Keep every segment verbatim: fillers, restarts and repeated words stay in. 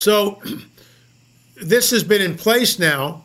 So this has been in place now,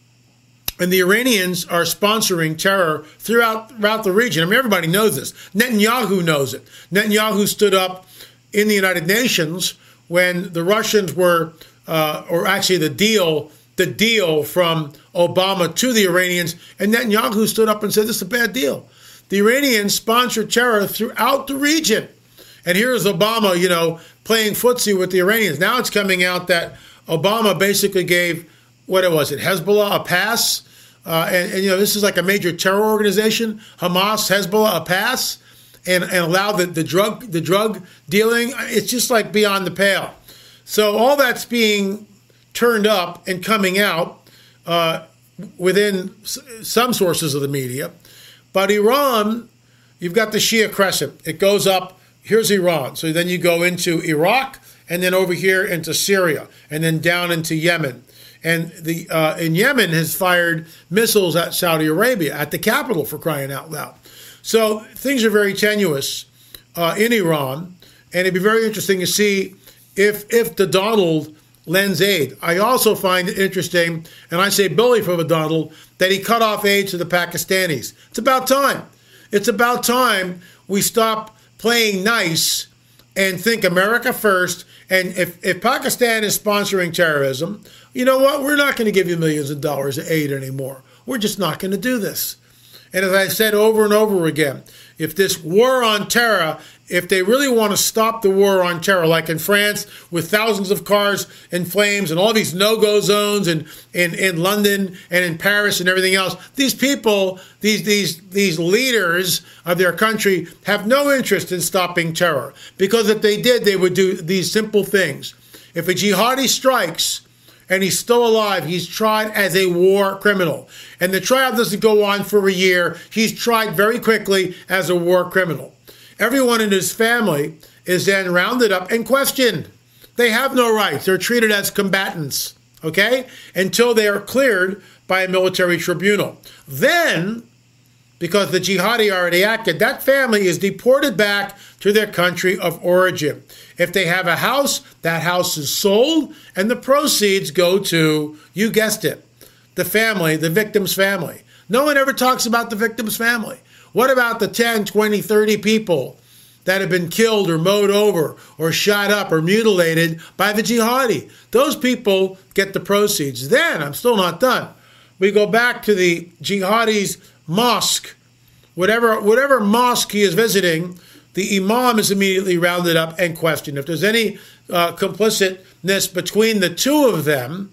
and the Iranians are sponsoring terror throughout, throughout the region. I mean, everybody knows this. Netanyahu knows it. Netanyahu stood up in the United Nations when the Russians were, uh, or actually the deal, the deal from Obama to the Iranians, and Netanyahu stood up and said, this is a bad deal. The Iranians sponsored terror throughout the region. And here is Obama, you know, playing footsie with the Iranians. Now it's coming out that Obama basically gave, what it was, it Hezbollah a pass. Uh, and, and, you know, this is like a major terror organization, Hamas, Hezbollah, a pass, and, and allow the, the drug the drug dealing. It's just like beyond the pale. So all that's being turned up and coming out uh, within s- some sources of the media. But Iran, you've got the Shia crescent. It goes up. Here's Iran. So then you go into Iraq, and then over here into Syria, and then down into Yemen. And the uh, in Yemen has fired missiles at Saudi Arabia, at the capital, for crying out loud. So things are very tenuous uh, in Iran, and it'd be very interesting to see if if the Donald lends aid. I also find it interesting, and I say Billy for the Donald, that he cut off aid to the Pakistanis. It's about time. It's about time we stop playing nice and think America first. And if, if Pakistan is sponsoring terrorism, you know what? We're not going to give you millions of dollars of aid anymore. We're just not going to do this. And as I said over and over again, if this war on terror, if they really want to stop the war on terror, like in France with thousands of cars in flames and all these no-go zones in, in, in London and in Paris and everything else, these people, these, these, these leaders of their country have no interest in stopping terror, because if they did, they would do these simple things. If a jihadi strikes and he's still alive, he's tried as a war criminal. And the trial doesn't go on for a year. He's tried very quickly as a war criminal. Everyone in his family is then rounded up and questioned. They have no rights. They're treated as combatants, okay, until they are cleared by a military tribunal. Then, because the jihadi already acted, that family is deported back to their country of origin. If they have a house, that house is sold, and the proceeds go to, you guessed it, the family, the victim's family. No one ever talks about the victim's family. What about the ten, twenty, thirty people that have been killed or mowed over or shot up or mutilated by the jihadi? Those people get the proceeds. Then, I'm still not done. We go back to the jihadi's mosque. Whatever, whatever mosque he is visiting, the imam is immediately rounded up and questioned. If there's any uh, complicitness between the two of them,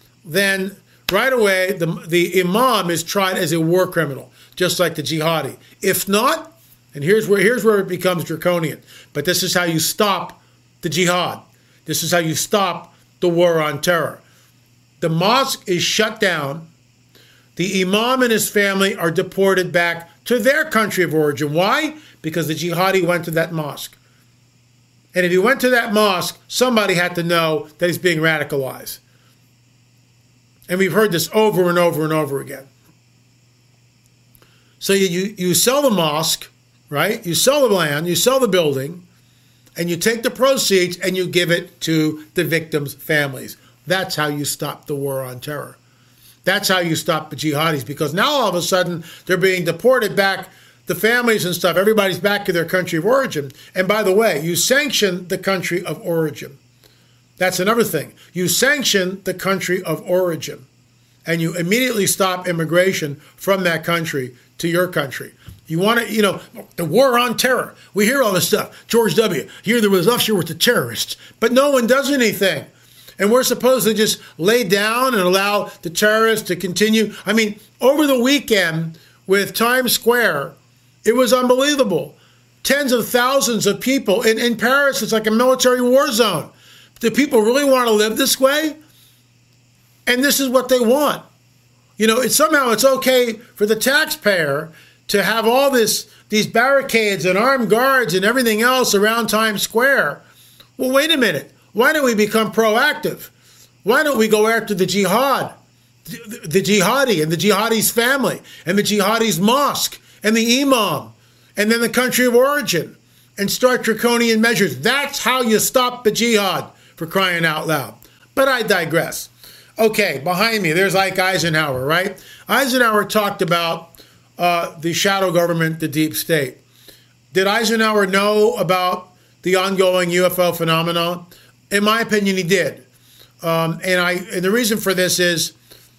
then right away the, the imam is tried as a war criminal, just like the jihadi. If not, and here's where here's where it becomes draconian, but this is how you stop the jihad. This is how you stop the war on terror. The mosque is shut down. The imam and his family are deported back to their country of origin. Why? Because the jihadi went to that mosque. And if he went to that mosque, somebody had to know that he's being radicalized. And we've heard this over and over and over again. So you, you, you sell the mosque, right? You sell the land, you sell the building, and you take the proceeds and you give it to the victims' families. That's how you stop the war on terror. That's how you stop the jihadis, because now all of a sudden they're being deported back, the families and stuff, everybody's back to their country of origin. And by the way, you sanction the country of origin. That's another thing. You sanction the country of origin, and you immediately stop immigration from that country to your country. You want to, you know, the war on terror. We hear all this stuff. George W. Here there was usher with the terrorists, but no one does anything. And we're supposed to just lay down and allow the terrorists to continue. I mean, over the weekend with Times Square, it was unbelievable. Tens of thousands of people. In, in Paris, it's like a military war zone. Do people really want to live this way? And this is what they want. You know, it's somehow it's okay for the taxpayer to have all this, these barricades and armed guards and everything else around Times Square. Well, wait a minute. Why don't we become proactive? Why don't we go after the jihad, the, the jihadi and the jihadi's family and the jihadi's mosque and the imam and then the country of origin and start draconian measures? That's how you stop the jihad, for crying out loud. But I digress. Okay, behind me, there's Ike Eisenhower, right? Eisenhower talked about uh, the shadow government, the deep state. Did Eisenhower know about the ongoing U F O phenomenon? In my opinion, he did. Um, and I and the reason for this is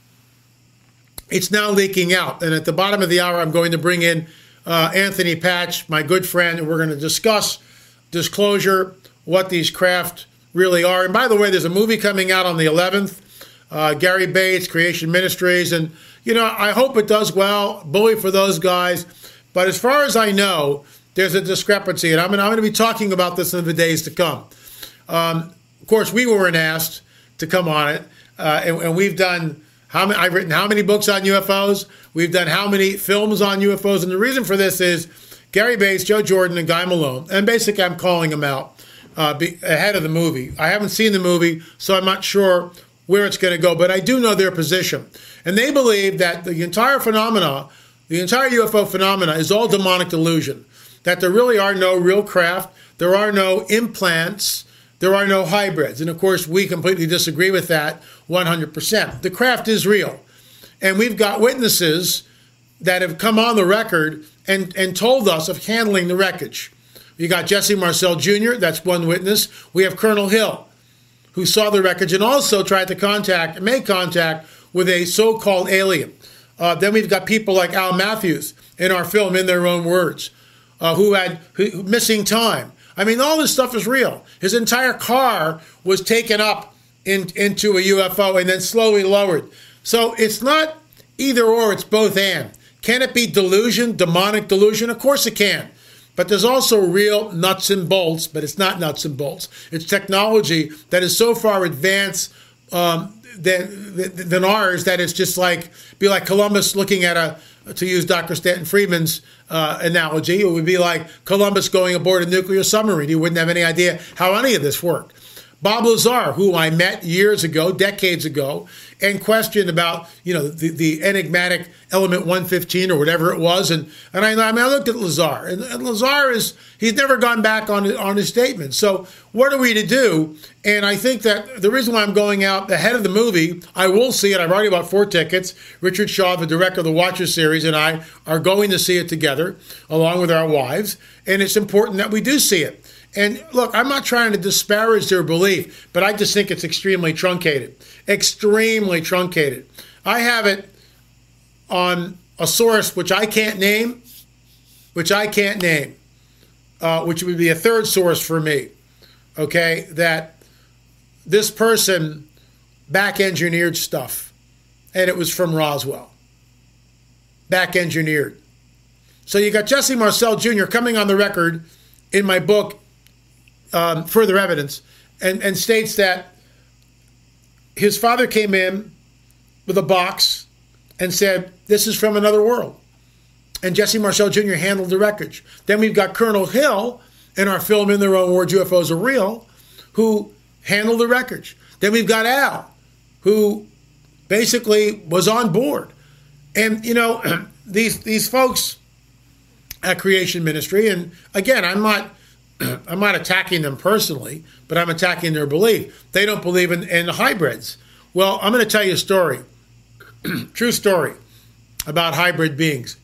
it's now leaking out. And at the bottom of the hour, I'm going to bring in uh, Anthony Patch, my good friend, and we're going to discuss disclosure, what these craft really are. And by the way, there's a movie coming out on the eleventh, uh, Gary Bates, Creation Ministries. And, you know, I hope it does well. Bully for those guys. But as far as I know, there's a discrepancy. And I'm, I'm going to be talking about this in the days to come. Um, of course, we weren't asked to come on it. Uh, and, and we've done, how many, I've written how many books on U F Os? We've done how many films on U F Os? And the reason for this is Gary Bates, Joe Jordan, and Guy Malone. And basically, I'm calling them out uh, be, ahead of the movie. I haven't seen the movie, so I'm not sure where it's going to go. But I do know their position. And they believe that the entire phenomena, the entire U F O phenomena is all demonic delusion. That there really are no real craft. There are no implants. There are no hybrids. And of course, we completely disagree with that one hundred percent. The craft is real. And we've got witnesses that have come on the record and, and told us of handling the wreckage. You got Jesse Marcel Junior, that's one witness. We have Colonel Hill, who saw the wreckage and also tried to contact, make contact with a so-called alien. Uh, then we've got people like Al Matthews in our film, in their own words, uh, who had who, missing time. I mean, all this stuff is real. His entire car was taken up in, into a U F O and then slowly lowered. So it's not either or, it's both and. Can it be delusion, demonic delusion? Of course it can. But there's also real nuts and bolts, but it's not nuts and bolts. It's technology that is so far advanced um, than, than ours that it's just like, be like Columbus looking at a, to use Doctor Stanton Friedman's uh, analogy, it would be like Columbus going aboard a nuclear submarine. He wouldn't have any idea how any of this worked. Bob Lazar, who I met years ago, decades ago, and questioned about, you know, the, the enigmatic element one fifteen or whatever it was. And, and I, I mean, I looked at Lazar, and, and Lazar is, he's never gone back on, on his statement. So what are we to do? And I think that the reason why I'm going out ahead of the movie, I will see it. I've already bought four tickets. Richard Shaw, the director of the Watcher series, and I are going to see it together, along with our wives. And it's important that we do see it. And look, I'm not trying to disparage their belief, but I just think it's extremely truncated. Extremely truncated. I have it on a source which I can't name, which I can't name, uh, which would be a third source for me, okay, that this person back-engineered stuff, and it was from Roswell. Back-engineered. So you got Jesse Marcel Junior coming on the record in my book, Um, further evidence, and, and states that his father came in with a box and said, this is from another world. And Jesse Marcel Junior handled the wreckage. Then we've got Colonel Hill in our film, In Their Own Words, U F Os Are Real, who handled the wreckage. Then we've got Al, who basically was on board. And, you know, these these folks at Creation Ministry, and again, I'm not I'm not attacking them personally, but I'm attacking their belief. They don't believe in, in hybrids. Well, I'm going to tell you a story, true story, about hybrid beings.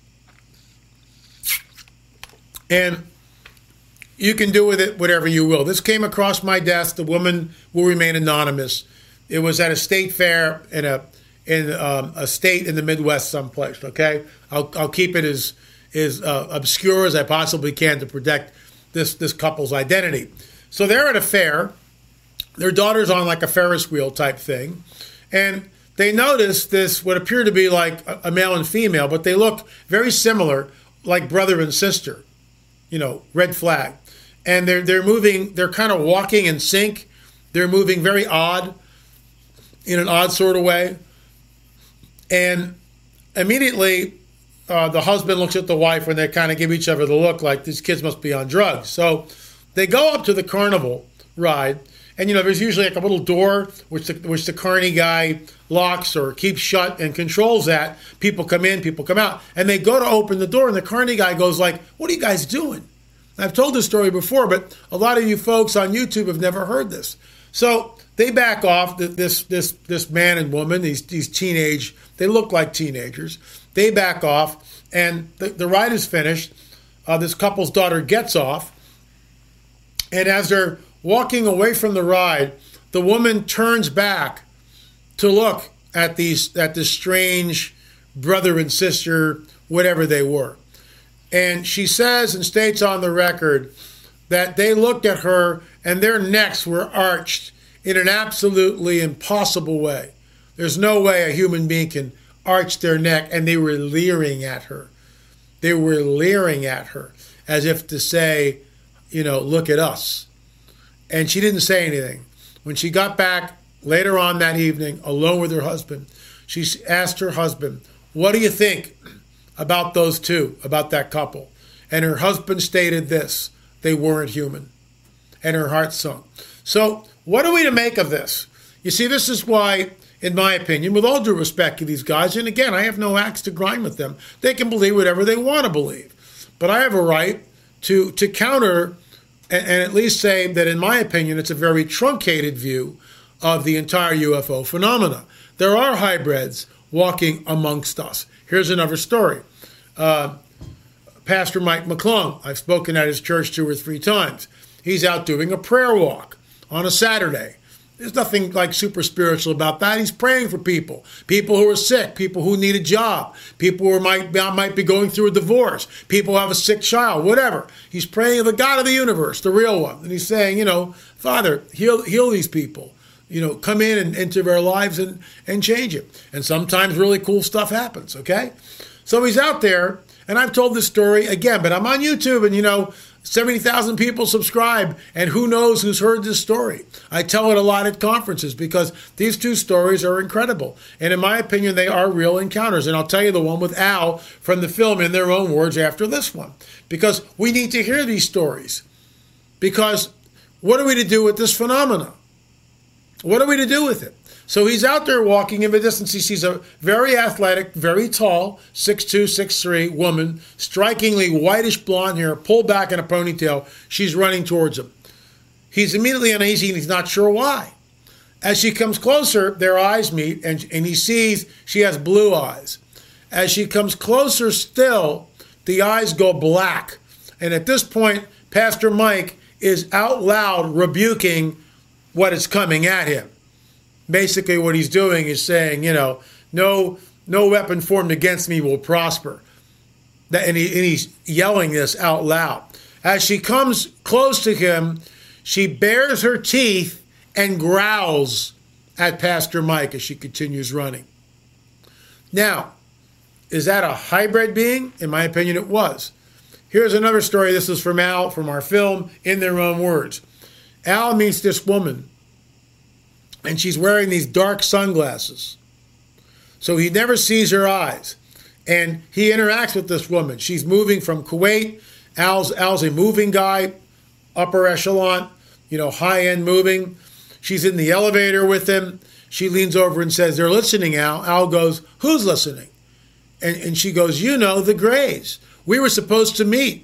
And you can do with it whatever you will. This came across my desk. The woman will remain anonymous. It was at a state fair in a in um, a state in the Midwest someplace, okay? I'll, I'll keep it as, as uh, obscure as I possibly can to protect this this couple's identity. So they're at a fair. Their daughter's on like a Ferris wheel type thing. And they notice this, what appear to be like a, a male and female, but they look very similar, like brother and sister. You know, red flag. And they're they're moving, they're kind of walking in sync. They're moving very odd, in an odd sort of way. And immediately, Uh, the husband looks at the wife and they kind of give each other the look like these kids must be on drugs. So they go up to the carnival ride, and you know there's usually like a little door which the, which the carny guy locks or keeps shut and controls that. People come in, people come out, and they go to open the door, and the carny guy goes like, "What are you guys doing?" And I've told this story before, but a lot of you folks on YouTube have never heard this. So they back off. This this this man and woman, these these teenage, they look like teenagers. They back off, and the, the ride is finished. Uh, this couple's daughter gets off, and as they're walking away from the ride, the woman turns back to look at these at this strange brother and sister, whatever they were. And she says and states on the record that they looked at her and their necks were arched in an absolutely impossible way. There's no way a human being can arch their neck, and they were leering at her. They were leering at her as if to say, you know, look at us. And she didn't say anything. When she got back later on that evening, alone with her husband, she asked her husband, what do you think about those two, about that couple? And her husband stated this: they weren't human. And her heart sunk. So what are we to make of this? You see, this is why, in my opinion, with all due respect to these guys, and again, I have no axe to grind with them. They can believe whatever they want to believe. But I have a right to, to counter and, and at least say that, in my opinion, it's a very truncated view of the entire U F O phenomena. There are hybrids walking amongst us. Here's another story. Uh, Pastor Mike McClung, I've spoken at his church two or three times. He's out doing a prayer walk on a Saturday. There's nothing like super spiritual about that. He's praying for people, people who are sick, people who need a job, people who might, might be going through a divorce, people who have a sick child, whatever. He's praying to the God of the universe, the real one. And he's saying, you know, Father, heal, heal these people. You know, come in and into their lives and, and change it. And sometimes really cool stuff happens, okay? So he's out there, and I've told this story again, but I'm on YouTube, and, you know, seventy thousand people subscribe, and who knows who's heard this story. I tell it a lot at conferences because these two stories are incredible. And in my opinion, they are real encounters. And I'll tell you the one with Al from the film in their own words after this one. Because we need to hear these stories. Because what are we to do with this phenomena? What are we to do with it? So he's out there walking. In the distance, he sees a very athletic, very tall, six two, six three woman, strikingly whitish blonde hair, pulled back in a ponytail. She's running towards him. He's immediately uneasy, and he's not sure why. As she comes closer, their eyes meet, and, and he sees she has blue eyes. As she comes closer still, the eyes go black. And at this point, Pastor Mike is out loud rebuking what is coming at him. Basically, what he's doing is saying, you know, no no weapon formed against me will prosper. That, and, he, and he's yelling this out loud. As she comes close to him, she bares her teeth and growls at Pastor Mike as she continues running. Now, is that a hybrid being? In my opinion, it was. Here's another story. This is from Al, from our film, in their own words. Al meets this woman, and she's wearing these dark sunglasses. So he never sees her eyes. And he interacts with this woman. She's moving from Kuwait. Al's, Al's a moving guy, upper echelon, you know, high-end moving. She's in the elevator with him. She leans over and says, they're listening, Al. Al goes, who's listening? And, and she goes, you know, the Grays. We were supposed to meet.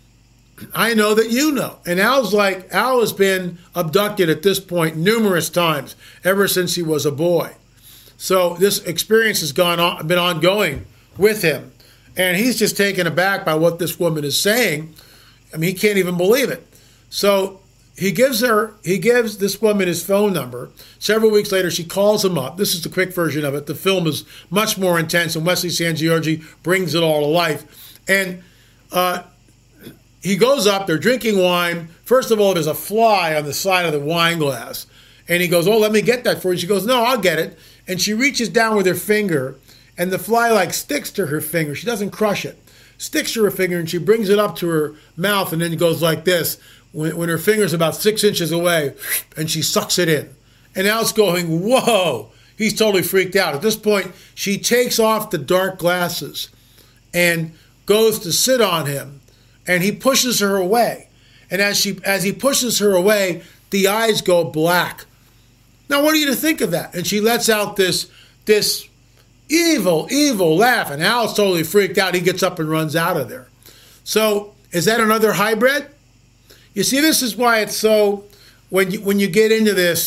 I know that you know. And Al's like, Al has been abducted at this point numerous times ever since he was a boy. So this experience has gone on, been ongoing with him. And he's just taken aback by what this woman is saying. I mean, he can't even believe it. So he gives her, he gives this woman his phone number. Several weeks later, she calls him up. This is the quick version of it. The film is much more intense, and Wesley Sangiorgi brings it all to life. And uh, he goes up, they're drinking wine. First of all, there's a fly on the side of the wine glass. And he goes, oh, let me get that for you. She goes, no, I'll get it. And she reaches down with her finger, and the fly like sticks to her finger. She doesn't crush it. Sticks to her finger, and she brings it up to her mouth, and then it goes like this when, when her finger's about six inches away, and she sucks it in. And Al's going, whoa. He's totally freaked out. At this point, she takes off the dark glasses and goes to sit on him, and he pushes her away. And as she as he pushes her away, the eyes go black. Now, what are you to think of that? And she lets out this, this evil, evil laugh. And Al's totally freaked out. He gets up and runs out of there. So is that another hybrid? You see, this is why it's so, when you, when you get into this,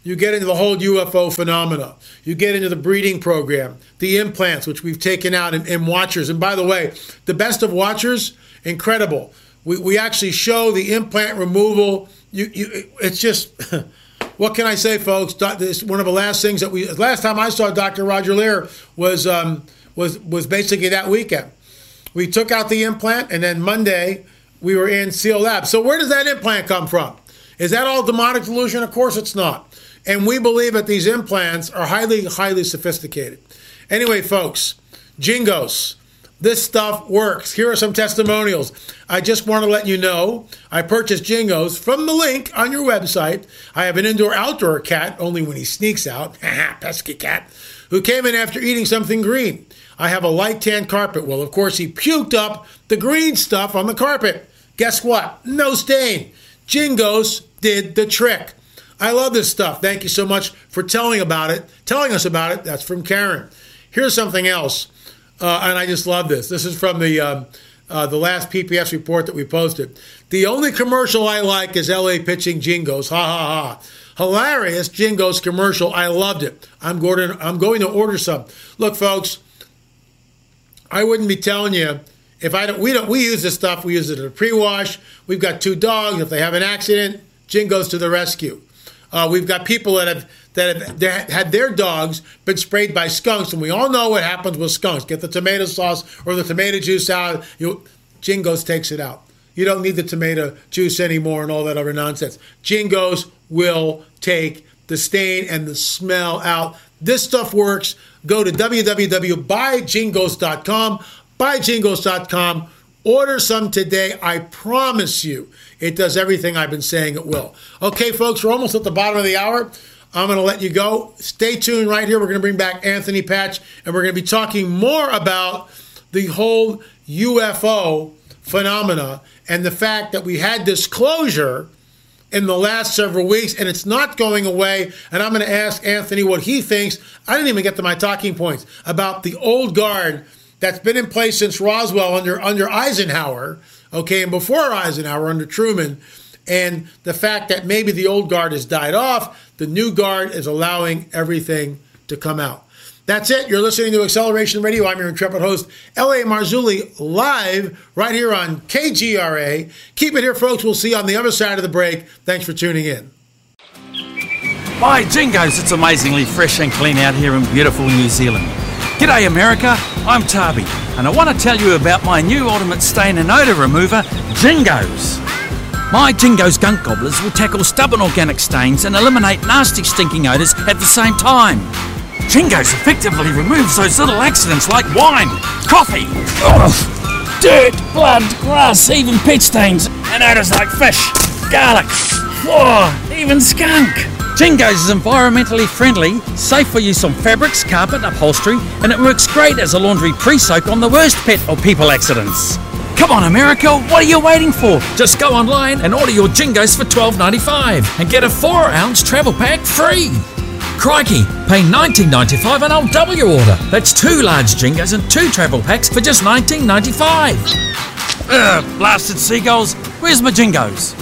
you get into the whole U F O phenomena. You get into the breeding program, the implants, which we've taken out in, in Watchers. And by the way, the best of Watchers, incredible. We we actually show the implant removal. You you it's just what can I say, folks? This one of the last things that we last time I saw Doctor Roger Lear was um, was was basically that weekend. We took out the implant, and then Monday we were in Seal Lab. So where does that implant come from? Is that all demonic delusion? Of course it's not. And we believe that these implants are highly, highly sophisticated. Anyway, folks, Jingos, this stuff works. Here are some testimonials. I just want to let you know I purchased Jingos from the link on your website. I have an indoor-outdoor cat, only when he sneaks out, pesky cat, who came in after eating something green. I have a light tan carpet. Well, of course, he puked up the green stuff on the carpet. Guess what? No stain. Jingos did the trick. I love this stuff. Thank you so much for telling about it, telling us about it. That's from Karen. Here's something else, uh, and I just love this. This is from the um, uh, the last P P S report that we posted. The only commercial I like is L A pitching Jingos. Ha ha ha! Hilarious Jingos commercial. I loved it. I'm going. To, I'm going to order some. Look, folks, I wouldn't be telling you if I don't. We don't. We use this stuff. We use it in a pre-wash. We've got two dogs. If they have an accident, Jingos to the rescue. Uh, we've got people that have that have that had their dogs been sprayed by skunks, and we all know what happens with skunks. Get the tomato sauce or the tomato juice out. You, Jingos takes it out. You don't need the tomato juice anymore and all that other nonsense. Jingos will take the stain and the smell out. This stuff works. Go to w w w dot buy jingos dot com. buy jingos dot com. Order some today. I promise you it does everything I've been saying it will. Okay, folks, we're almost at the bottom of the hour. I'm going to let you go. Stay tuned right here. We're going to bring back Anthony Patch, and we're going to be talking more about the whole U F O phenomena and the fact that we had disclosure in the last several weeks, and it's not going away. And I'm going to ask Anthony what he thinks. I didn't even get to my talking points about the old guard that's been in place since Roswell under under Eisenhower, okay, and before Eisenhower under Truman, and the fact that maybe the old guard has died off, the new guard is allowing everything to come out. That's it. You're listening to Acceleration Radio. I'm your intrepid host, L A. Marzulli, live right here on K G R A. Keep it here, folks. We'll see you on the other side of the break. Thanks for tuning in. By Jingos, it's amazingly fresh and clean out here in beautiful New Zealand. G'day America, I'm Tarby, and I want to tell you about my new ultimate stain and odour remover, Jingos. My Jingos Gunk Gobblers will tackle stubborn organic stains and eliminate nasty stinking odours at the same time. Jingos effectively removes those little accidents like wine, coffee, ugh, dirt, blood, grass, even pet stains, and odours like fish, garlic, whoa, even skunk. Jingos is environmentally friendly, safe for use on fabrics, carpet, upholstery, and it works great as a laundry pre-soak on the worst pet or people accidents. Come on America, what are you waiting for? Just go online and order your Jingos for twelve ninety-five and get a four ounce travel pack free. Crikey, pay nineteen ninety-five and I'll double your order. That's two large Jingos and two travel packs for just nineteen ninety-five. Ugh, blasted seagulls, where's my Jingos?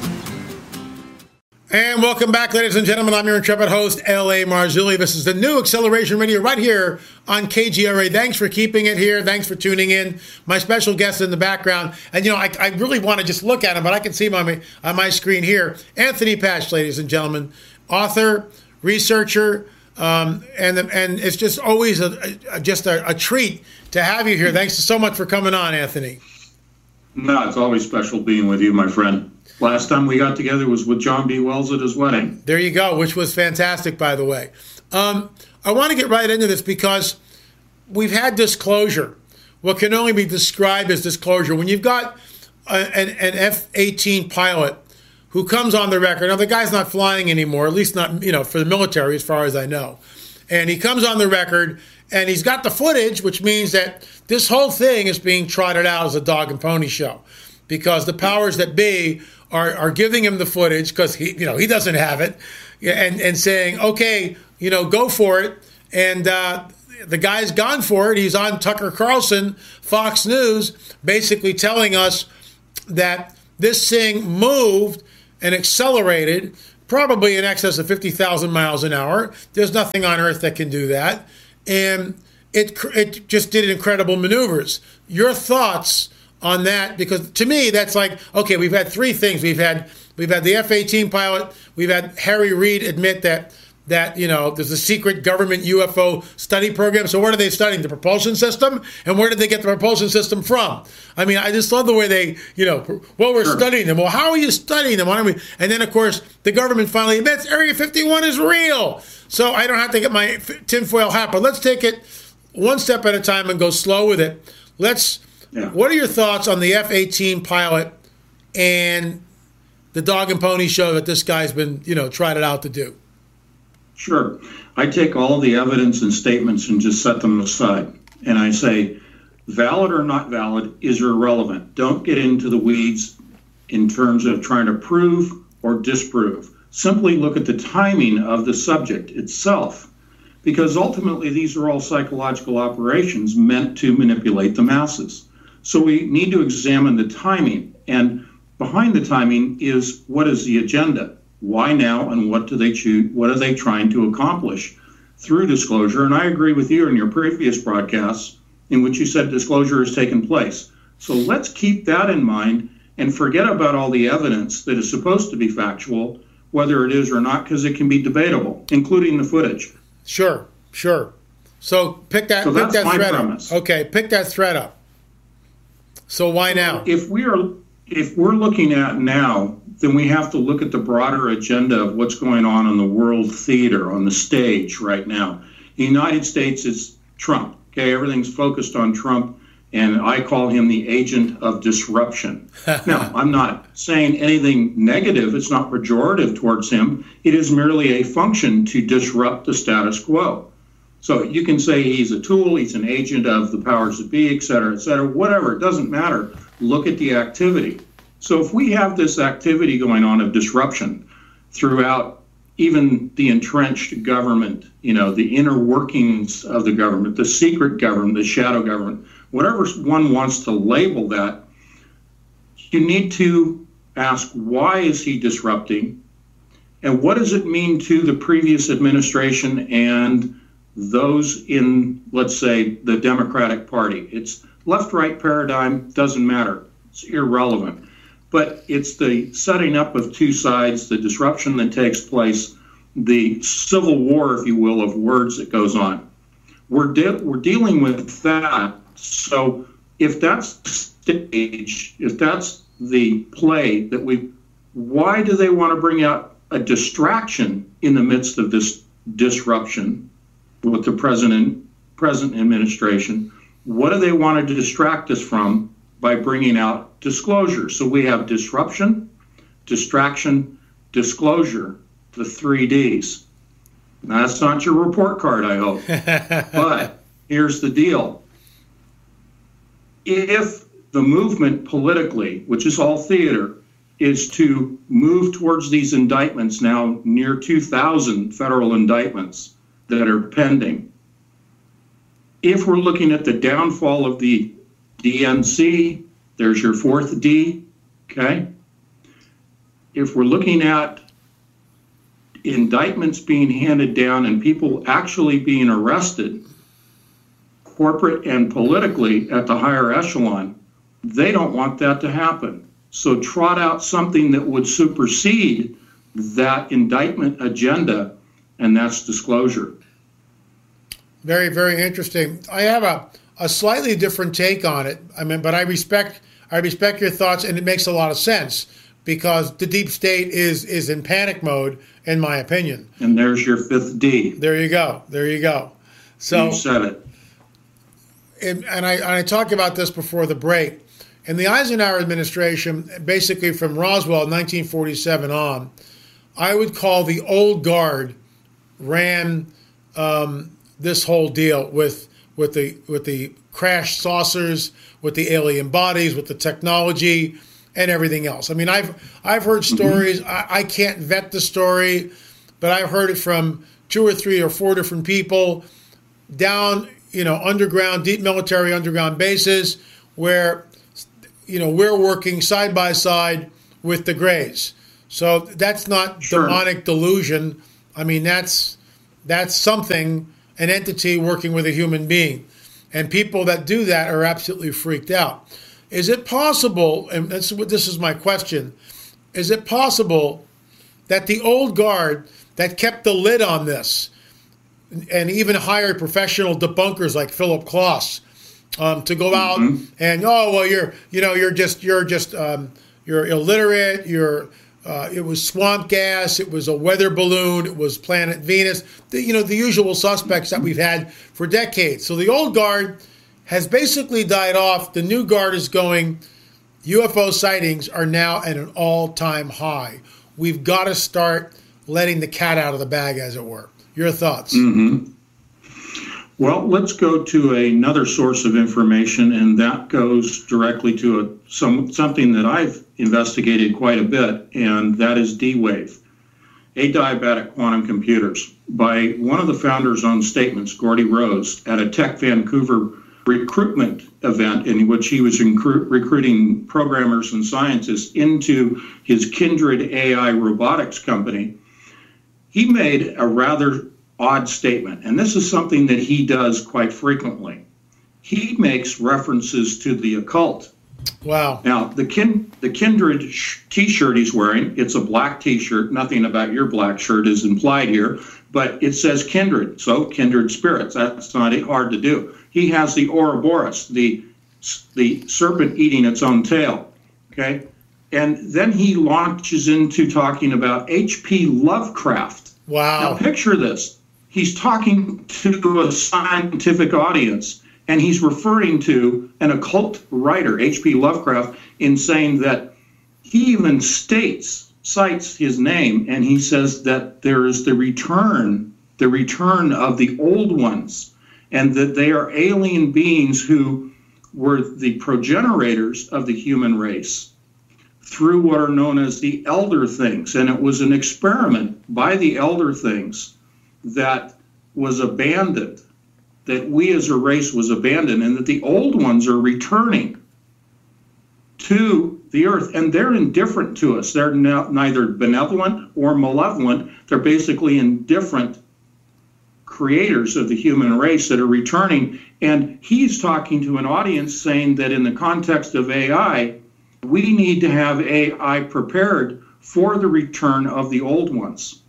And welcome back, ladies and gentlemen. I'm your intrepid host, L A. Marzulli. This is the new Acceleration Radio right here on K G R A. Thanks for keeping it here. Thanks for tuning in. My special guest in the background. And, you know, I, I really want to just look at him, but I can see him on my, on my screen here. Anthony Patch, ladies and gentlemen, author, researcher, um, and and it's just always a, a, just a, a treat to have you here. Thanks so much for coming on, Anthony. No, it's always special being with you, my friend. Last time we got together was with John B. Wells at his wedding. There you go, which was fantastic, by the way. Um, I want to get right into this because we've had disclosure, what can only be described as disclosure. When you've got a, an, an F eighteen pilot who comes on the record, now the guy's not flying anymore, at least not, you know, for the military as far as I know. And he comes on the record and he's got the footage, which means that this whole thing is being trotted out as a dog and pony show because the powers that be are, are giving him the footage because he, you know, he doesn't have it, and and saying, okay, you know, go for it. And uh, the guy's gone for it. He's on Tucker Carlson, Fox News, basically telling us that this thing moved and accelerated probably in excess of fifty thousand miles an hour. There's nothing on Earth that can do that. And it it just did incredible maneuvers. Your thoughts on that? Because to me, that's like, okay, we've had three things. We've had we've had the F eighteen pilot. We've had Harry Reid admit that that, you know, there's a secret government U F O study program. So what are they studying? The propulsion system? And where did they get the propulsion system from? I mean, I just love the way they, you know, well, we're sure. studying them. Well, how are you studying them? Why don't we? And then, of course, the government finally admits Area fifty-one is real. So I don't have to get my tinfoil hat. But let's take it one step at a time and go slow with it. Let's. Yeah. What are your thoughts on the F eighteen pilot and the dog and pony show that this guy's been, you know, tried it out to do? Sure. I take all the evidence and statements and just set them aside. And I say, valid or not valid is irrelevant. Don't get into the weeds in terms of trying to prove or disprove. Simply look at the timing of the subject itself, because ultimately these are all psychological operations meant to manipulate the masses. So we need to examine the timing. And behind the timing is, what is the agenda? Why now, and what do they choose? What are they trying to accomplish through disclosure? And I agree with you in your previous broadcasts in which you said disclosure has taken place. So let's keep that in mind and forget about all the evidence that is supposed to be factual, whether it is or not, because it can be debatable, including the footage. Sure, sure. So pick that, so pick that's that my thread premise. up. Okay, pick that thread up. So why now? If we are, if we're looking at now, then we have to look at the broader agenda of what's going on in the world theater, on the stage right now. The United States is Trump. Okay, everything's focused on Trump, and I call him the agent of disruption. Now, I'm not saying anything negative. It's not pejorative towards him. It is merely a function to disrupt the status quo. So you can say he's a tool, he's an agent of the powers that be, et cetera, et cetera, whatever. It doesn't matter. Look at the activity. So if we have this activity going on of disruption throughout even the entrenched government, you know, the inner workings of the government, the secret government, the shadow government, whatever one wants to label that, you need to ask, why is he disrupting? And what does it mean to the previous administration and those in, let's say, the Democratic Party? It's left-right paradigm, doesn't matter. It's irrelevant. But it's the setting up of two sides, the disruption that takes place, the civil war, if you will, of words that goes on. We're de- we're dealing with that. So if that's the stage, if that's the play that we, why do they want to bring out a distraction in the midst of this disruption with the president, present administration? What do they want to distract us from by bringing out disclosure? So we have disruption, distraction, disclosure, the three Ds. Now, that's not your report card, I hope. But here's the deal. If the movement politically, which is all theater, is to move towards these indictments, now near two thousand federal indictments that are pending, if we're looking at the downfall of the D N C, there's your fourth D, okay? If we're looking at indictments being handed down and people actually being arrested, corporate and politically at the higher echelon, they don't want that to happen. So trot out something that would supersede that indictment agenda, and that's disclosure. Very, very interesting. I have a, a slightly different take on it. I mean, but I respect I respect your thoughts, and it makes a lot of sense because the deep state is is in panic mode, in my opinion. And there's your fifth D. There you go. There you go. So you said it. And, and I and I talked about this before the break. In the Eisenhower administration, basically from Roswell, nineteen forty-seven on, I would call the old guard ran um, this whole deal with with the with the crash saucers, with the alien bodies, with the technology, and everything else. I mean, I've I've heard stories. Mm-hmm. I, I can't vet the story, but I've heard it from two or three or four different people down, you know, underground, deep military underground bases where, you know, we're working side by side with the Greys. So that's not Sure. demonic delusion. I mean, that's that's something, an entity working with a human being. And people that do that are absolutely freaked out. Is it possible, and this is, what, this is my question, is it possible that the old guard that kept the lid on this and even hired professional debunkers like Philip Klaus um, to go out mm-hmm. and, oh, well, you're, you know, you're just, you're just, um, you're illiterate, you're, Uh, it was swamp gas. It was a weather balloon. It was Planet Venus. The, you know, the usual suspects that we've had for decades. So the old guard has basically died off. The new guard is going, U F O sightings are now at an all-time high. We've got to start letting the cat out of the bag, as it were. Your thoughts? Mm-hmm. Well, let's go to another source of information, and that goes directly to a, some something that I've investigated quite a bit, and that is D-Wave, adiabatic quantum computers, by one of the founders' own statements, Gordy Rose, at a Tech Vancouver recruitment event in which he was recru- recruiting programmers and scientists into his Kindred A I robotics company. He made a rather odd statement, and this is something that he does quite frequently. He makes references to the occult. Wow. Now, the kin- the Kindred sh- t-shirt he's wearing, it's a black t-shirt. Nothing about your black shirt is implied here, but it says Kindred, so kindred spirits. That's not hard to do. He has the Ouroboros, the, the serpent eating its own tail, okay? And then he launches into talking about H P Lovecraft. Wow. Now, picture this. He's talking to a scientific audience, and he's referring to an occult writer, H P Lovecraft, in saying that he even states, cites his name, and he says that there is the return, the return of the old ones, and that they are alien beings who were the progenitors of the human race through what are known as the Elder Things. And it was an experiment by the Elder Things that was abandoned, that we as a race was abandoned, and that the old ones are returning to the earth, and they're indifferent to us. They're no, neither benevolent or malevolent. They're basically indifferent creators of the human race that are returning. And he's talking to an audience saying that in the context of A I, we need to have A I prepared for the return of the old ones.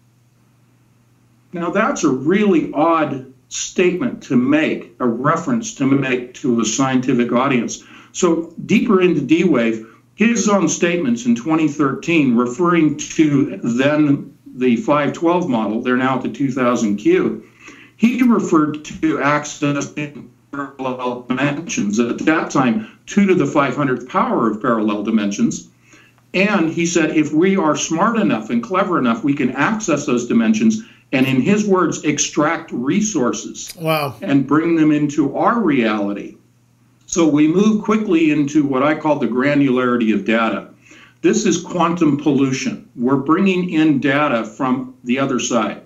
Now, that's a really odd statement to make, a reference to make to a scientific audience. So deeper into D-Wave, his own statements in twenty thirteen, referring to then the five twelve model, they're now at the two thousand Q, he referred to accessing parallel dimensions. At that time, two to the five hundredth power of parallel dimensions. And he said, if we are smart enough and clever enough, we can access those dimensions and, in his words, extract resources. Wow. And bring them into our reality. So we move quickly into what I call the granularity of data. This is quantum pollution. We're bringing in data from the other side.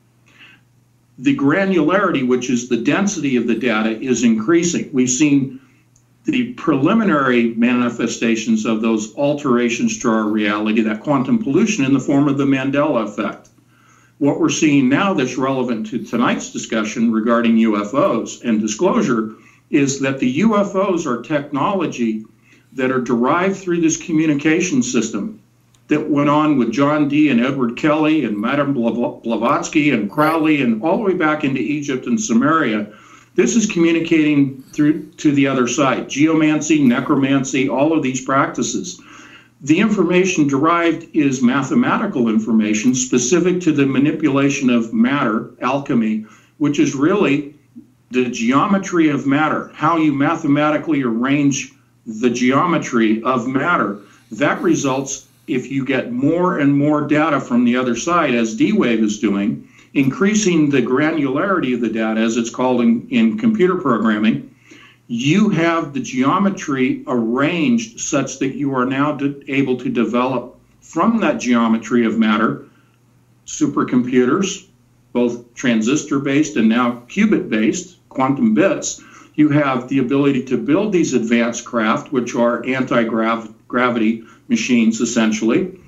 The granularity, which is the density of the data, is increasing. We've seen the preliminary manifestations of those alterations to our reality, that quantum pollution, in the form of the Mandela effect. What we're seeing now that's relevant to tonight's discussion regarding U F Os and disclosure is that the U F Os are technology that are derived through this communication system that went on with John Dee and Edward Kelly and Madame Blavatsky and Crowley and all the way back into Egypt and Samaria. This is communicating through to the other side. Geomancy, necromancy, all of these practices. The information derived is mathematical information specific to the manipulation of matter, alchemy, which is really the geometry of matter, how you mathematically arrange the geometry of matter. That results, if you get more and more data from the other side, as D-Wave is doing, increasing the granularity of the data, as it's called in, in computer programming, you have the geometry arranged such that you are now de- able to develop from that geometry of matter supercomputers, both transistor-based and now qubit-based, quantum bits. You have the ability to build these advanced craft, which are anti-gravity machines, essentially,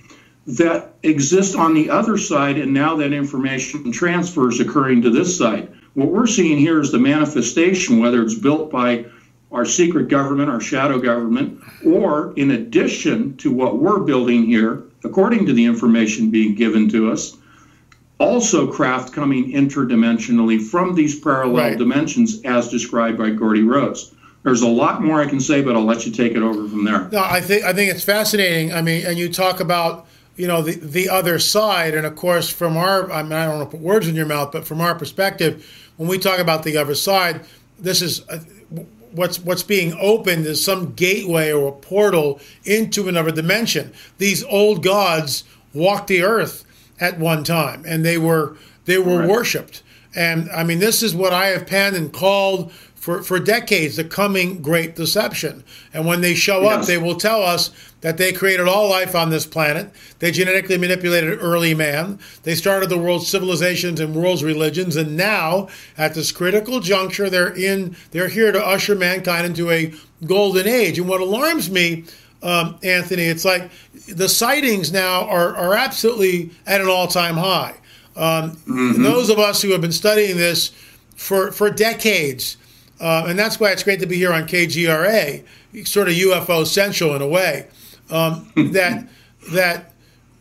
that exist on the other side, and now that information transfer is occurring to this side. What we're seeing here is the manifestation, whether it's built by our secret government, our shadow government, or in addition to what we're building here, according to the information being given to us, also craft coming interdimensionally from these parallel right. dimensions as described by Gordy Rhodes. There's a lot more I can say, but I'll let you take it over from there. No, I think I think it's fascinating. I mean, and you talk about, you know, the, the other side, and of course, from our, I mean, I don't want to put words in your mouth, but from our perspective, when we talk about the other side, this is uh, what's what's being opened is some gateway or a portal into another dimension. These old gods walked the earth at one time, and they were they were right. worshipped. And I mean, this is what I have penned and called for, for decades the coming great deception. And when they show yes. up, they will tell us that they created all life on this planet. They genetically manipulated early man. They started the world's civilizations and world's religions. And now, at this critical juncture, they're in. They're here to usher mankind into a golden age. And what alarms me, um, Anthony, it's like the sightings now are, are absolutely at an all-time high. Um, mm-hmm. Those of us who have been studying this for, for decades, uh, and that's why it's great to be here on K G R A, sort of U F O Central in a way, um, that that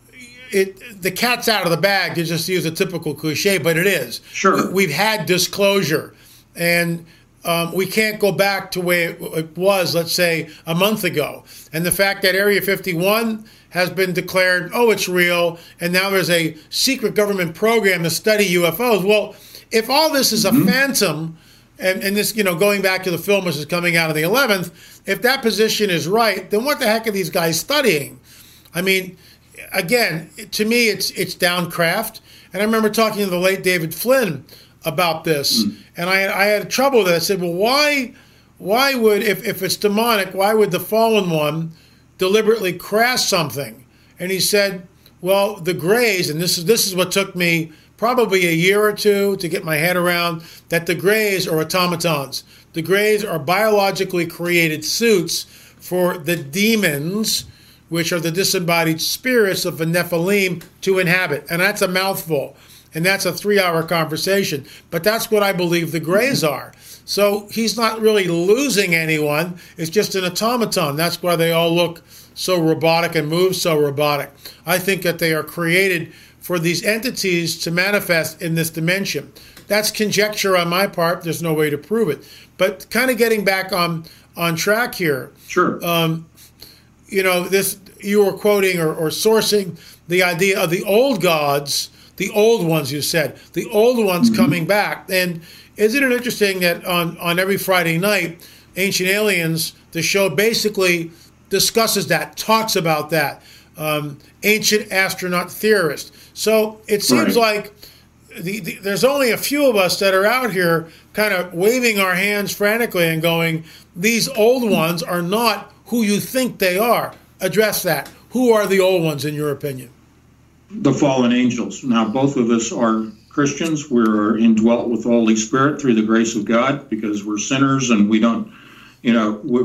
it the cat's out of the bag, to just use a typical cliche, but it is. Sure. We've had disclosure, and um, we can't go back to where it was, let's say, a month ago. And the fact that Area fifty-one has been declared, oh, it's real, and now there's a secret government program to study U F Os. Well, if all this is mm-hmm. a phantom, and, and this, you know, going back to the film which is coming out on the eleventh, if that position is right, then what the heck are these guys studying? I mean, again, to me, it's it's downcraft. And I remember talking to the late David Flynn about this, mm. and I, I had trouble with it. I said, well, why, why would, if, if it's demonic, why would the fallen one deliberately crash something? And he said, well, the Greys, and this is this is what took me probably a year or two to get my head around, that the Greys are automatons. The Greys are biologically created suits for the demons, which are the disembodied spirits of the Nephilim, to inhabit. And that's a mouthful. And that's a three-hour conversation. But that's what I believe the Greys are. So he's not really losing anyone. It's just an automaton. That's why they all look so robotic and move so robotic. I think that they are created for these entities to manifest in this dimension. That's conjecture on my part. There's no way to prove it. But kind of getting back on, on track here. Sure. Um, you know, this you were quoting or, or sourcing the idea of the old gods, the old ones, you said, the old ones mm-hmm. coming back. And isn't it interesting that on, on every Friday night, Ancient Aliens, the show basically discusses that, talks about that, um, ancient astronaut theorist. So it seems right. like the, the, there's only a few of us that are out here kind of waving our hands frantically and going, these old ones are not who you think they are. Address that. Who are the old ones in your opinion? The fallen angels. Now, both of us are Christians. We're indwelt with the Holy Spirit through the grace of God because we're sinners and we don't, you know, we,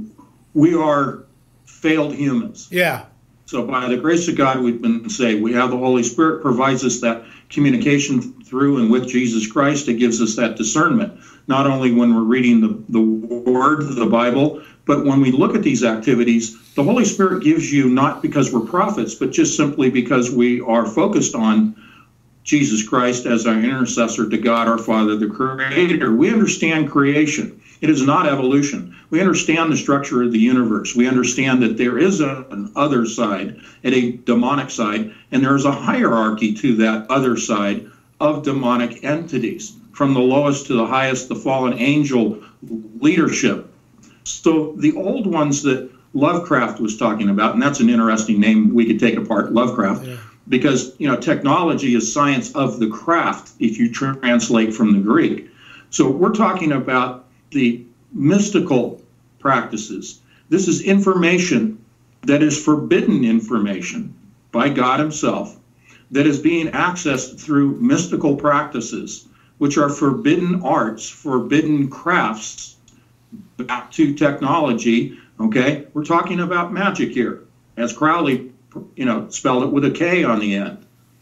we are failed humans. Yeah. So by the grace of God, we've been saved. We have the Holy Spirit, provides us that communication through and with Jesus Christ. It gives us that discernment, not only when we're reading the, the Word, the Bible, but when we look at these activities, the Holy Spirit gives you, not because we're prophets, but just simply because we are focused on Jesus Christ as our intercessor to God, our Father, the Creator. We understand creation. It is not evolution. We understand the structure of the universe. We understand that there is a, an other side, and a demonic side, and there is a hierarchy to that other side of demonic entities, from the lowest to the highest, the fallen angel leadership. So the old ones that Lovecraft was talking about, and that's an interesting name we could take apart, Lovecraft, yeah. because you know technology is science of the craft if you translate from the Greek. So we're talking about the mystical practices. This is information that is forbidden information by God himself that is being accessed through mystical practices, which are forbidden arts, forbidden crafts, back to technology. Okay, we're talking about magic here. As Crowley you know, spelled it with a K on the end.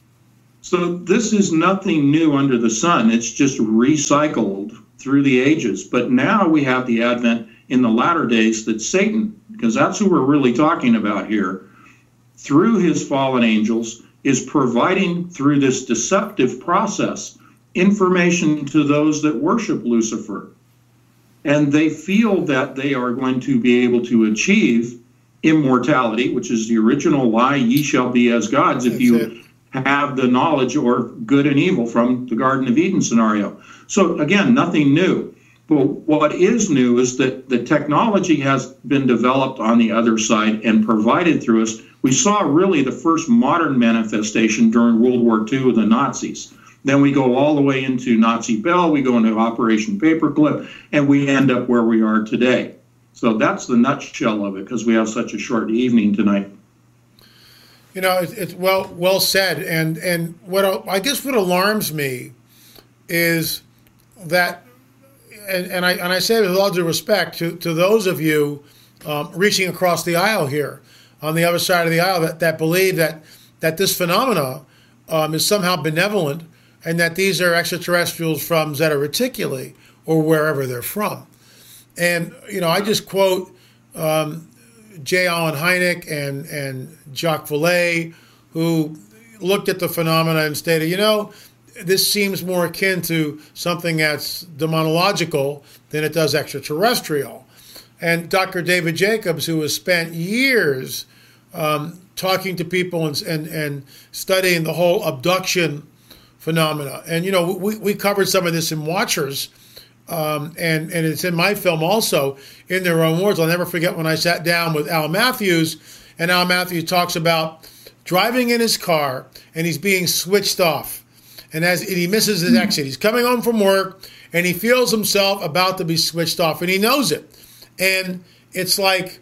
So this is nothing new under the sun. It's just recycled through the ages. But now we have the advent in the latter days that Satan, because that's who we're really talking about here, through his fallen angels, is providing through this deceptive process information to those that worship Lucifer. And they feel that they are going to be able to achieve immortality, which is the original lie, ye shall be as gods, if you have the knowledge or good and evil from the Garden of Eden scenario. So again, nothing new. But what is new is that the technology has been developed on the other side and provided through us. We saw really the first modern manifestation during World War Two with the Nazis. Then we go all the way into Nazi Bell, we go into Operation Paperclip, and we end up where we are today. So that's the nutshell of it, because we have such a short evening tonight. You know, it's, it's well well said, and and what I guess what alarms me is that, and, and I and I say with all due respect to, to those of you um, reaching across the aisle here, on the other side of the aisle, that, that believe that that this phenomena um, is somehow benevolent, and that these are extraterrestrials from Zeta Reticuli or wherever they're from. And you know, I just quote Um, J. Allen Hynek and, and Jacques Vallée, who looked at the phenomena and stated, you know, this seems more akin to something that's demonological than it does extraterrestrial. And Doctor David Jacobs, who has spent years um, talking to people and, and, and studying the whole abduction phenomena. And, you know, we, we covered some of this in Watchers, Um, and, and it's in my film also, in their own words. I'll never forget when I sat down with Al Matthews, and Al Matthews talks about driving in his car, and he's being switched off. And as and he misses his exit, he's coming home from work, and he feels himself about to be switched off, and he knows it. And it's like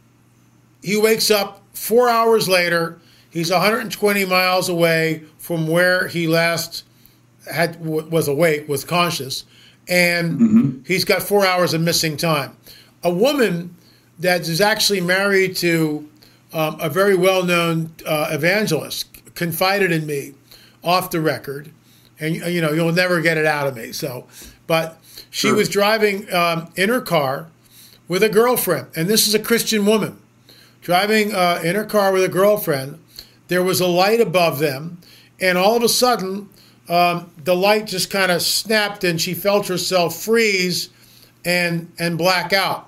he wakes up four hours later, he's one hundred twenty miles away from where he last had was awake, was conscious, and mm-hmm. he's got four hours of missing time. A woman that is actually married to um, a very well-known uh, evangelist confided in me off the record, and you know, you'll never get it out of me. So, but she sure. was driving um, in her car with a girlfriend, and this is a Christian woman driving uh, in her car with a girlfriend. There was a light above them, and all of a sudden, Um, the light just kind of snapped, and she felt herself freeze and and black out.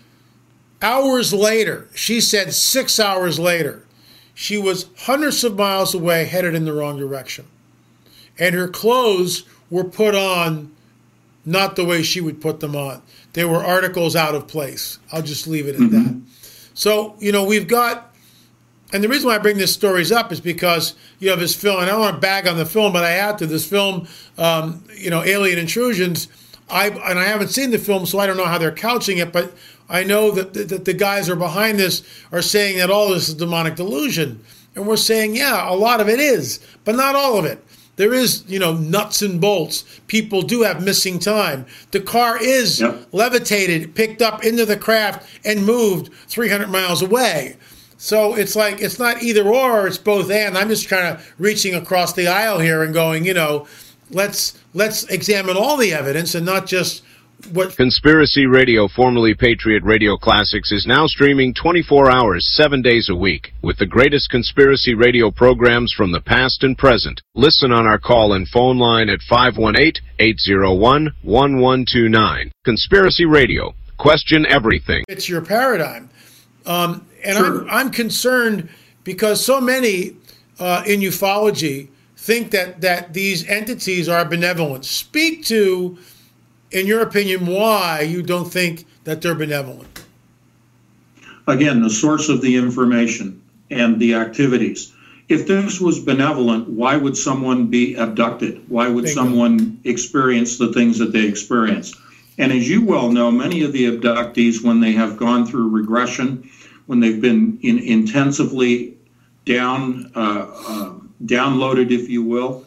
Hours later, she said six hours later, she was hundreds of miles away, headed in the wrong direction. And her clothes were put on not the way she would put them on. They were articles out of place. I'll just leave it at mm-hmm. that. So, you know, we've got... And the reason why I bring these stories up is because you have this film, and I don't want to bag on the film, but I have to. This film, um, you know, Alien Intrusions, I and I haven't seen the film, so I don't know how they're couching it, but I know that, that the guys who are behind this are saying that all this is demonic delusion. And we're saying, yeah, a lot of it is, but not all of it. There is, you know, nuts and bolts. People do have missing time. The car is yep. levitated, picked up into the craft, and moved three hundred miles away. So it's like, it's not either or, it's both and. I'm just kind of reaching across the aisle here and going, you know, let's let's examine all the evidence and not just what... Conspiracy Radio, formerly Patriot Radio Classics, is now streaming twenty-four hours, seven days a week, with the greatest conspiracy radio programs from the past and present. Listen on our call-in phone line at five one eight, eight zero one, one one two nine. Conspiracy Radio. Question everything. It's your paradigm. Um, and sure. I'm, I'm concerned because so many uh, in ufology think that, that these entities are benevolent. Speak to, in your opinion, why you don't think that they're benevolent. Again, the source of the information and the activities. If this was benevolent, why would someone be abducted? Why would Bingo. someone experience the things that they experience? And as you well know, many of the abductees, when they have gone through regression, when they've been in intensively down uh, uh, downloaded, if you will,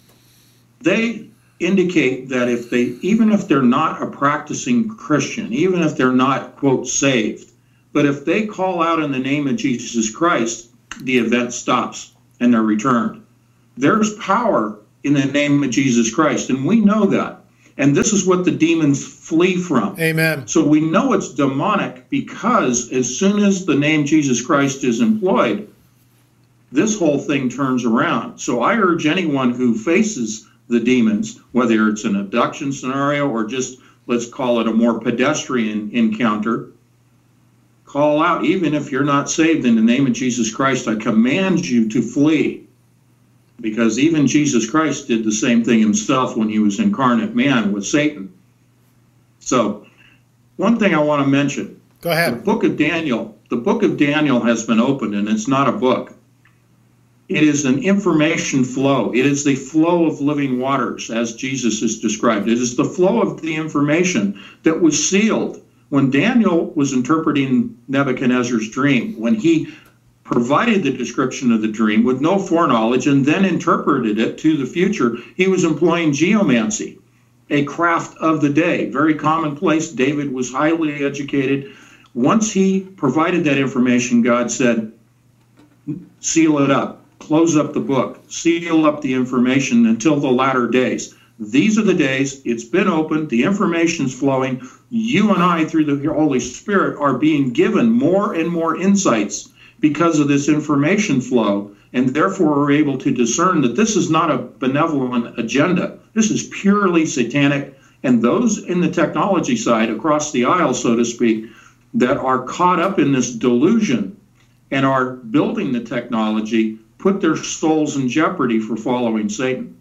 they indicate that if they, even if they're not a practicing Christian, even if they're not, quote, saved, but if they call out in the name of Jesus Christ, the event stops and they're returned. There's power in the name of Jesus Christ, and we know that. And this is what the demons flee from. Amen. So we know it's demonic because as soon as the name Jesus Christ is employed, this whole thing turns around. So I urge anyone who faces the demons, whether it's an abduction scenario or just, let's call it a more pedestrian encounter, call out. Even if you're not saved, in the name of Jesus Christ, I command you to flee. Because even Jesus Christ did the same thing himself when he was incarnate man with Satan. So, one thing I want to mention. Go ahead. The book of Daniel, the book of Daniel has been opened, and it's not a book. It is an information flow. It is the flow of living waters, as Jesus is described. It is the flow of the information that was sealed when Daniel was interpreting Nebuchadnezzar's dream, when he provided the description of the dream with no foreknowledge and then interpreted it to the future. He was employing geomancy, a craft of the day, very commonplace. David was highly educated. Once he provided that information, God said, seal it up, close up the book, seal up the information until the latter days. These are the days. It's been opened. The information's flowing. You and I, through the Holy Spirit, are being given more and more insights because of this information flow, and therefore we're able to discern that this is not a benevolent agenda. This is purely satanic, and those in the technology side, across the aisle, so to speak, that are caught up in this delusion and are building the technology, put their souls in jeopardy for following Satan.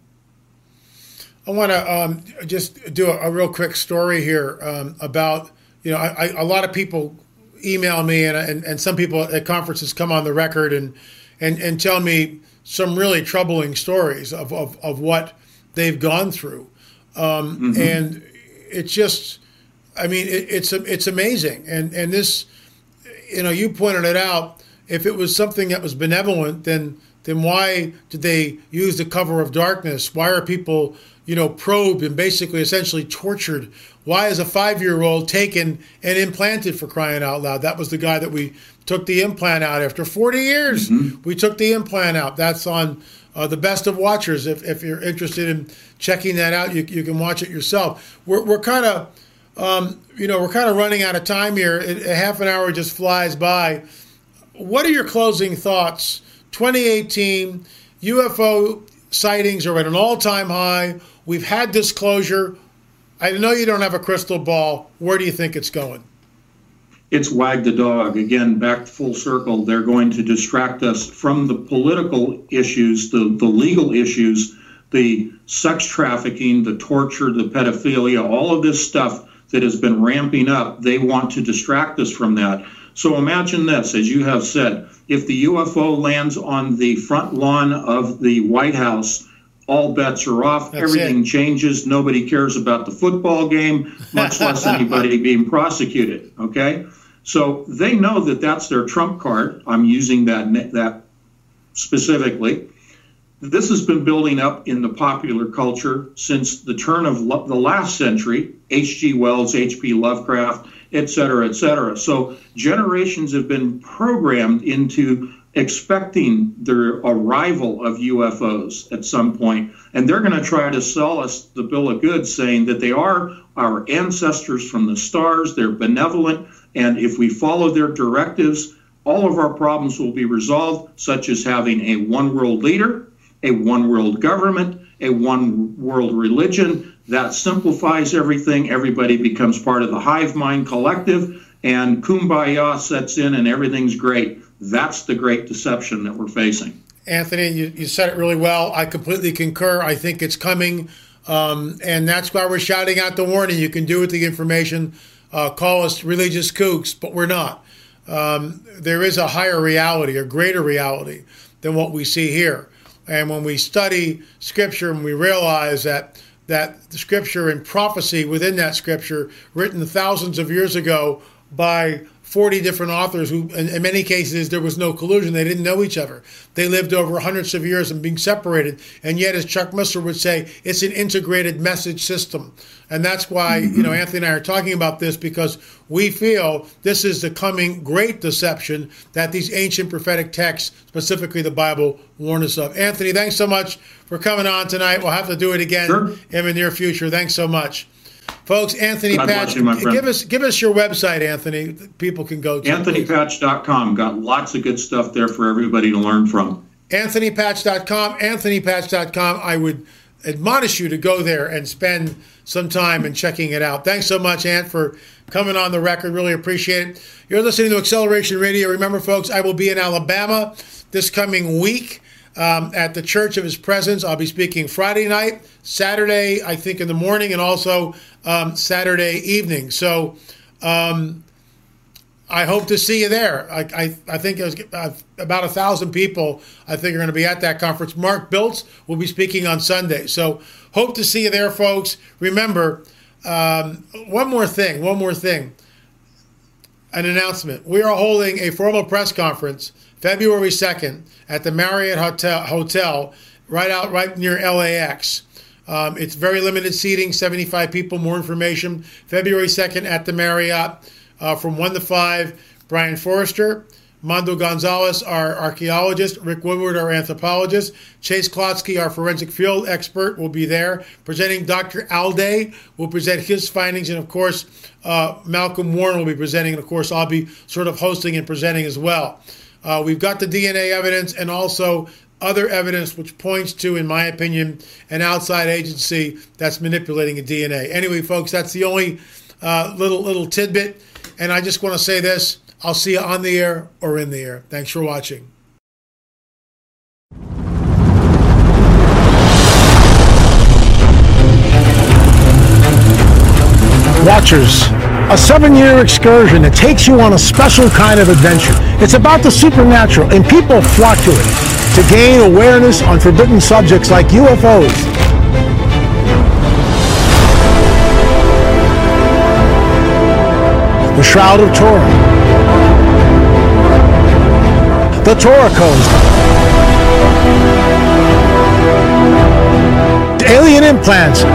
I want to um, just do a, a real quick story here um, about, you know, I, I, a lot of people email me, and, and and some people at conferences come on the record and and, and tell me some really troubling stories of, of, of what they've gone through. Um, mm-hmm. And it's just, I mean, it, it's it's amazing. And, and this, you know, you pointed it out, if it was something that was benevolent, then then why did they use the cover of darkness? Why are people, you know, probed and basically essentially tortured? Why is a five-year-old taken and implanted, for crying out loud? That was the guy that we took the implant out after forty years. Mm-hmm. We took the implant out. That's on uh, the Best of Watchers. If, if you're interested in checking that out, you, you can watch it yourself. We're, we're kind of, um, you know, we're kind of running out of time here. A half an hour just flies by. What are your closing thoughts? twenty eighteen, U F O sightings are at an all-time high. We've had disclosure. I know you don't have a crystal ball. Where do you think it's going? It's wag the dog. Again, back full circle. They're going to distract us from the political issues, the, the legal issues, the sex trafficking, the torture, the pedophilia, all of this stuff that has been ramping up. They want to distract us from that. So imagine this, as you have said, if the U F O lands on the front lawn of the White House, all bets are off. That's Everything it. changes. Nobody cares about the football game, much less anybody being prosecuted. Okay? So they know that that's their trump card. I'm using that that specifically. This has been building up in the popular culture since the turn of lo- the last century, H G Wells, H P Lovecraft, et cetera, et cetera. So generations have been programmed into expecting the arrival of U F Os at some point, and they're going to try to sell us the bill of goods saying that they are our ancestors from the stars, they're benevolent, and if we follow their directives, all of our problems will be resolved, such as having a one world leader, a one world government, a one world religion. That simplifies everything. Everybody becomes part of the hive mind collective, and kumbaya sets in and everything's great. That's the great deception that we're facing. Anthony, you, you said it really well. I completely concur. I think it's coming, um, and that's why we're shouting out the warning. You can do with the information. Uh, call us religious kooks, but we're not. Um, there is a higher reality, a greater reality than what we see here. And when we study Scripture and we realize that that the Scripture and prophecy within that Scripture, written thousands of years ago by forty different authors who, in, in many cases, there was no collusion. They didn't know each other. They lived over hundreds of years and being separated. And yet, as Chuck Missler would say, it's an integrated message system. And that's why, mm-hmm. you know, Anthony and I are talking about this, because we feel this is the coming great deception that these ancient prophetic texts, specifically the Bible, warn us of. Anthony, thanks so much for coming on tonight. We'll have to do it again sure. in the near future. Thanks so much. Folks, Anthony God Patch, you, give us give us your website, Anthony, that people can go to. Anthony Patch dot com. Got lots of good stuff there for everybody to learn from. Anthony Patch dot com. Anthony Patch dot com. I would admonish you to go there and spend some time in checking it out. Thanks so much, Ant, for coming on the record. Really appreciate it. You're listening to Acceleration Radio. Remember, folks, I will be in Alabama this coming week. Um, at the Church of His Presence. I'll be speaking Friday night, Saturday, I think, in the morning, and also um, Saturday evening. So um, I hope to see you there. I, I, I think there's uh, about a thousand people, I think, are going to be at that conference. Mark Biltz will be speaking on Sunday. So hope to see you there, folks. Remember, um, one more thing, one more thing. An announcement. We are holding a formal press conference February second at the Marriott Hotel, Hotel right out right near L A X. Um, it's very limited seating, seventy-five people. More information, February second at the Marriott uh, from one to five. Brian Forrester, Mondo Gonzalez, our archaeologist, Rick Woodward, our anthropologist, Chase Klotsky, our forensic field expert, will be there. Presenting Doctor Alday will present his findings, and of course, uh, Malcolm Warren will be presenting, and of course, I'll be sort of hosting and presenting as well. Uh, we've got the D N A evidence and also other evidence which points to, in my opinion, an outside agency that's manipulating the D N A. Anyway, folks, that's the only uh, little little tidbit. And I just want to say this. I'll see you on the air or in the air. Thanks for watching. Watchers, a seven-year excursion that takes you on a special kind of adventure. It's about the supernatural, and people flock to it to gain awareness on forbidden subjects like U F Os. The Shroud of Turin, the Torah Codes, alien implants,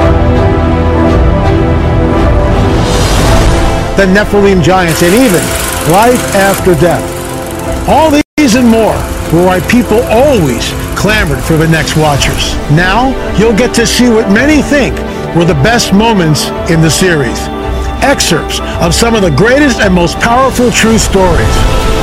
the Nephilim giants, and even life after death. All these and more were why people always clamored for the next Watchers. Now, you'll get to see what many think were the best moments in the series. Excerpts of some of the greatest and most powerful true stories.